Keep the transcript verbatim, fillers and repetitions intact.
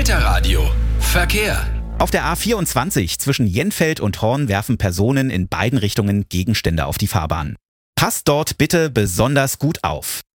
Delta Radio. Verkehr. Auf der A vierundzwanzig zwischen Jenfeld und Horn werfen Personen in beiden Richtungen Gegenstände auf die Fahrbahn. Passt dort bitte besonders gut auf.